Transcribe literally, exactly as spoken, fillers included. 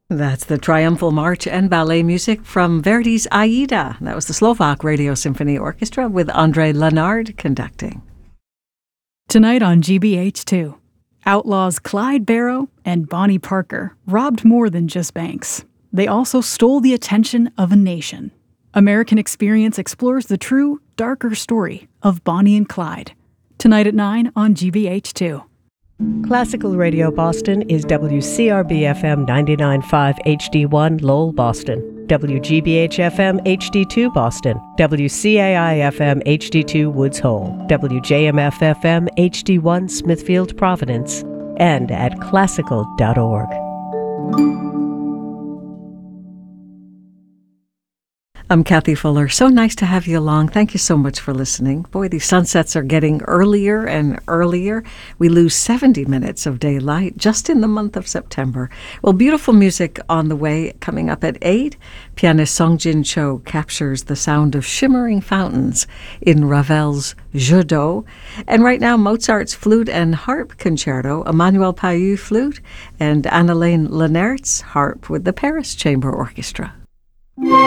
That's the triumphal march and ballet music from Verdi's Aida. That was the Slovak Radio Symphony Orchestra with André Lenard conducting. Tonight on G B H two, outlaws Clyde Barrow and Bonnie Parker robbed more than just banks. They also stole the attention of a nation. American Experience explores the true, darker story of Bonnie and Clyde. Tonight at nine on G B H two. Classical Radio Boston is W C R B F M ninety-nine point five H D one Lowell, Boston, W G B H F M H D two Boston, W C A I F M H D two Woods Hole, W J M F F M H D one Smithfield, Providence, and at classical dot org. I'm Kathy Fuller. So nice to have you along. Thank you so much for listening. Boy, these sunsets are getting earlier and earlier. We lose seventy minutes of daylight just in the month of September. Well, beautiful music on the way. Coming up at eight, pianist Songjin Cho captures the sound of shimmering fountains in Ravel's Jeu d'eau. And right now, Mozart's Flute and Harp Concerto, Emmanuel Payou flute, and Annalene Lenertz harp with the Paris Chamber Orchestra.